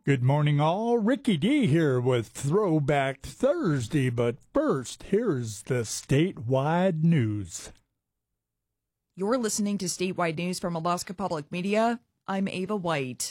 Good morning, all. Ricky D here with Throwback Thursday, but first, here's the statewide news. You're listening to statewide news from Alaska Public Media. I'm Ava White.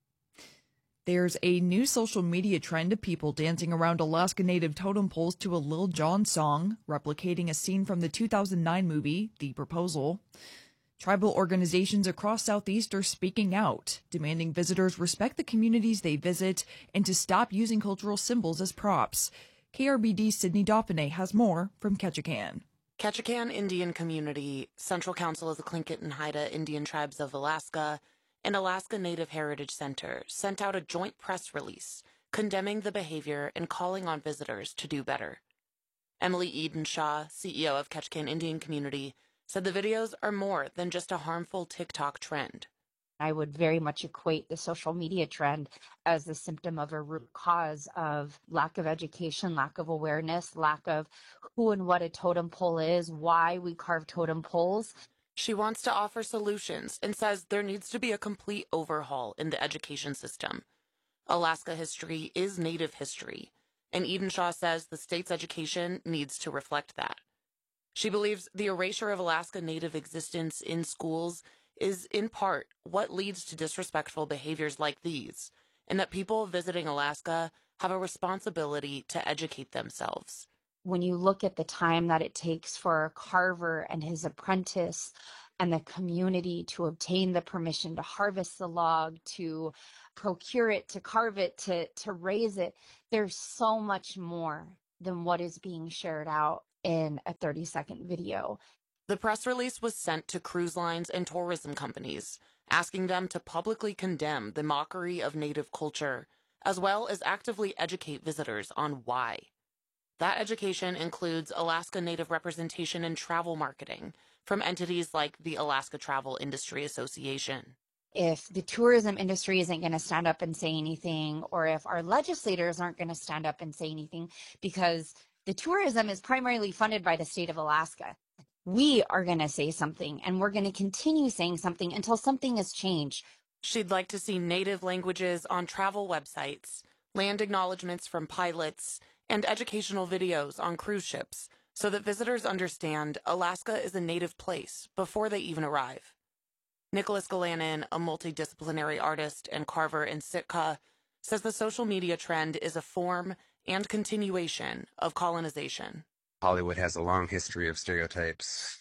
There's a new social media trend of people dancing around Alaska Native totem poles to a Lil Jon song, replicating a scene from the 2009 movie, The Proposal. Tribal organizations across Southeast are speaking out, demanding visitors respect the communities they visit and to stop using cultural symbols as props. KRBD's Sydney Dauphiné has more from Ketchikan. Ketchikan Indian Community, Central Council of the Tlingit and Haida Indian Tribes of Alaska, and Alaska Native Heritage Center sent out a joint press release condemning the behavior and calling on visitors to do better. Emily Edenshaw, CEO of Ketchikan Indian Community, said the videos are more than just a harmful TikTok trend. I would very much equate the social media trend as the symptom of a root cause of lack of education, lack of awareness, lack of who and what a totem pole is, why we carve totem poles. She wants to offer solutions and says there needs to be a complete overhaul in the education system. Alaska history is Native history, and Edenshaw says the state's education needs to reflect that. She believes the erasure of Alaska Native existence in schools is, in part, what leads to disrespectful behaviors like these, and that people visiting Alaska have a responsibility to educate themselves. When you look at the time that it takes for a carver and his apprentice and the community to obtain the permission to harvest the log, to procure it, to carve it, to raise it, there's so much more than what is being shared out in a 30-second video. The press release was sent to cruise lines and tourism companies, asking them to publicly condemn the mockery of Native culture, as well as actively educate visitors on why. That education includes Alaska Native representation in travel marketing from entities like the Alaska Travel Industry Association. If the tourism industry isn't going to stand up and say anything, or if our legislators aren't going to stand up and say anything, because the tourism is primarily funded by the state of Alaska, we are going to say something, and we're going to continue saying something until something has changed. She'd like to see Native languages on travel websites, land acknowledgments from pilots, and educational videos on cruise ships so that visitors understand Alaska is a Native place before they even arrive. Nicholas Galanin, a multidisciplinary artist and carver in Sitka, says the social media trend is a form and continuation of colonization. Hollywood has a long history of stereotypes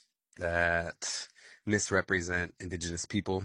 that misrepresent Indigenous people.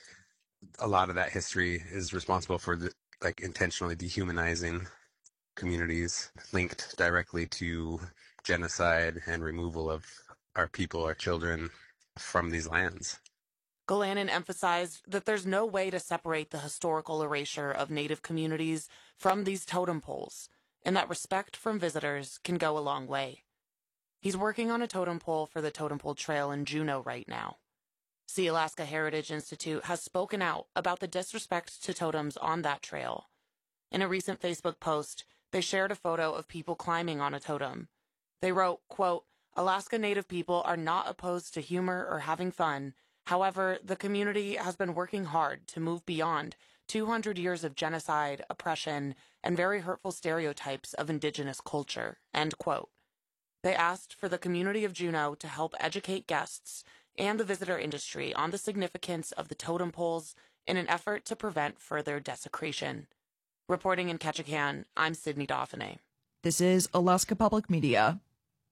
A lot of that history is responsible for intentionally dehumanizing communities linked directly to genocide and removal of our people, our children, from these lands. Galanin emphasized that there's no way to separate the historical erasure of Native communities from these totem poles, and that respect from visitors can go a long way. He's working on a totem pole for the Totem Pole Trail in Juneau right now. See Alaska Heritage Institute has spoken out about the disrespect to totems on that trail. In a recent Facebook post, they shared a photo of people climbing on a totem. They wrote, quote, "Alaska Native people are not opposed to humor or having fun. However, the community has been working hard to move beyond 200 years of genocide, oppression, and very hurtful stereotypes of Indigenous culture," end quote. They asked for the community of Juneau to help educate guests and the visitor industry on the significance of the totem poles in an effort to prevent further desecration. Reporting in Ketchikan, I'm Sydney Dauphiné. This is Alaska Public Media.